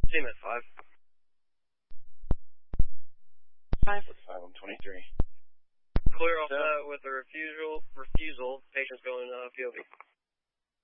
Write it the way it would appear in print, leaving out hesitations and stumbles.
See him at 5. 5. 123. Clear off that with a refusal. Patient's going POV.